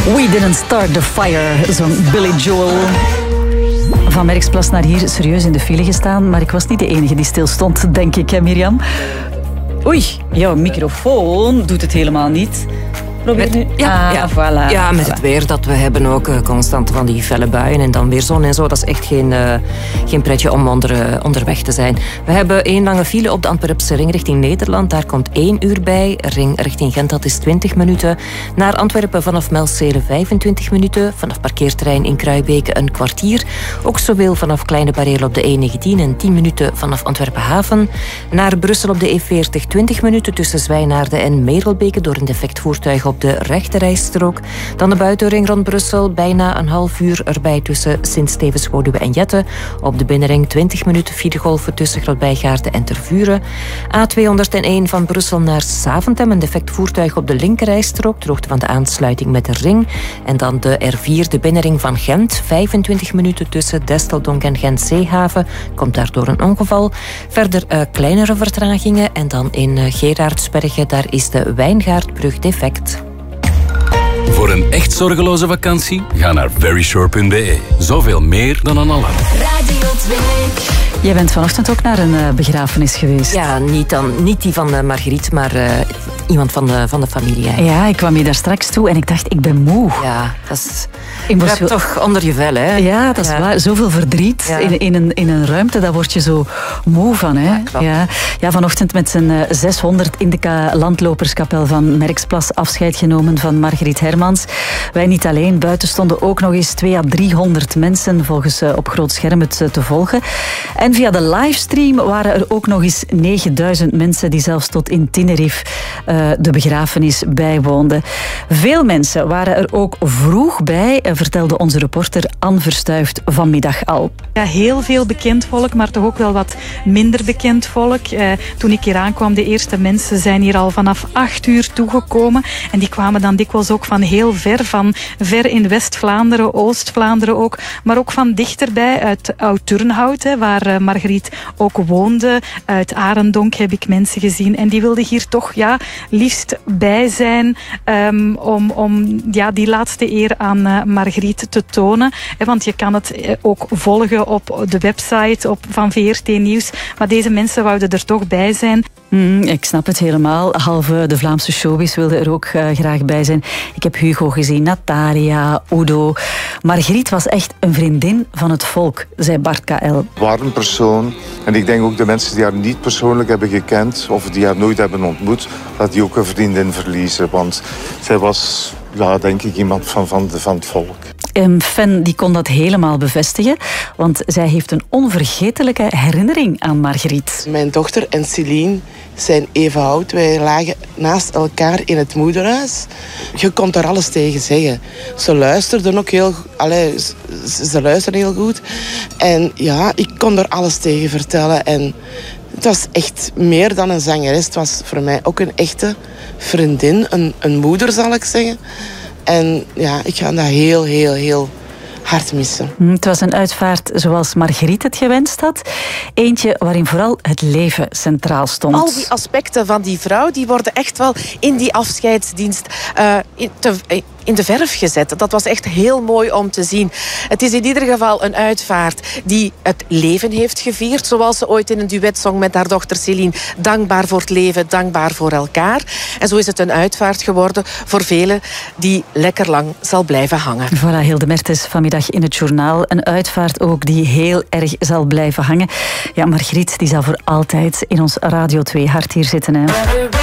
We didn't start the fire, zong Billy Joel. Van Merksplas naar hier serieus in de file gestaan, maar ik was niet de enige die stilstond, denk ik, hè Mirjam? Oei, jouw microfoon doet het helemaal niet. Ja, met het weer dat we hebben ook constant van die felle buien en dan weer zon en zo. Dat is echt geen pretje om onderweg te zijn. We hebben 1 lange file op de Antwerpse ring richting Nederland. Daar komt 1 uur bij. Ring richting Gent, dat is 20 minuten. Naar Antwerpen vanaf Melzele 25 minuten. Vanaf parkeerterrein in Kruibeke een kwartier. Ook zowel vanaf Kleine Bareel op de E19 en 10 minuten vanaf Antwerpen Haven. Naar Brussel op de E40 20 minuten tussen Zwijnaarden en Merelbeke door een defect voertuig op de rechterrijstrook. Dan de buitenring rond Brussel, bijna een half uur erbij tussen Sint-Stevens-Woluwe en Jette. Op de binnenring 20 minuten filegolven tussen Grootbijgaarden en Tervuren. A201 van Brussel naar Saventem, een defect voertuig op de linkerrijstrook, ter hoogte van de aansluiting met de ring. En dan de R4, de binnenring van Gent, 25 minuten tussen Desteldonk en Gent-Zeehaven. Komt daardoor een ongeval. Verder kleinere vertragingen en dan in Gerardsbergen, daar is de Wijngaardbrug defect. Voor een echt zorgeloze vakantie, ga naar veryshore.be. Zoveel meer dan een alarm. Radio 2. Jij bent vanochtend ook naar een begrafenis geweest. Ja, niet die van Margriet, maar iemand van de familie. Eigenlijk. Ja, ik kwam hier daar straks toe en ik dacht, ik ben moe. Ja, dat is... Je hebt toch onder je vel, hè? Ja, dat is waar. Zoveel verdriet in een ruimte, daar word je zo moe van, hè? Ja, vanochtend met zijn 600 in de landloperskapel van Merksplas afscheid genomen van Margriet Hermans. Wij niet alleen, buiten stonden ook nog eens 200 à 300 mensen volgens op groot scherm het te volgen. En via de livestream waren er ook nog eens 9000 mensen die zelfs tot in Tenerife de begrafenis bijwoonden. Veel mensen waren er ook vroeg bij, vertelde onze reporter Anne Verstuift vanmiddag al. Ja, heel veel bekend volk, maar toch ook wel wat minder bekend volk. Toen ik hier aankwam, de eerste mensen zijn hier al vanaf 8 uur toegekomen. En die kwamen dan dikwijls ook van heel ver, van ver in West-Vlaanderen, Oost-Vlaanderen ook. Maar ook van dichterbij, uit Oud-Turnhout, waar Margriet ook woonde. Uit Arendonk heb ik mensen gezien. En die wilden hier toch liefst bij zijn om die laatste eer aan Margriet te tonen. Want je kan het ook volgen op de website van VRT Nieuws. Maar deze mensen wouden er toch bij zijn. Ik snap het helemaal. Halve de Vlaamse showbiz wilde er ook graag bij zijn. Ik heb Hugo gezien, Natalia, Udo. Margriet was echt een vriendin van het volk, zei Bart KL. Warm persoon. En ik denk ook de mensen die haar niet persoonlijk hebben gekend of die haar nooit hebben ontmoet, dat die ook een vriendin verliezen. Want zij was, denk ik, iemand van het volk. Een fan die kon dat helemaal bevestigen, want zij heeft een onvergetelijke herinnering aan Margriet. Mijn dochter en Celine zijn even oud. Wij lagen naast elkaar in het moederhuis. Je kon daar alles tegen zeggen. Ze luisterden ook heel goed. Ze luisterden heel goed. En ja, ik kon er alles tegen vertellen. En het was echt meer dan een zangeres. Het was voor mij ook een echte vriendin. Een moeder, zal ik zeggen. En ja, ik ga dat heel, heel, heel hard missen. Het was een uitvaart zoals Margriet het gewenst had. Eentje waarin vooral het leven centraal stond. Al die aspecten van die vrouw, die worden echt wel in die afscheidsdienst in de verf gezet. Dat was echt heel mooi om te zien. Het is in ieder geval een uitvaart die het leven heeft gevierd, zoals ze ooit in een duet zong met haar dochter Celine. Dankbaar voor het leven, dankbaar voor elkaar. En zo is het een uitvaart geworden voor velen die lekker lang zal blijven hangen. Voilà, Hilde Mertens vanmiddag in het journaal. Een uitvaart ook die heel erg zal blijven hangen. Ja, Margriet die zal voor altijd in ons Radio 2 hart hier zitten. Hè.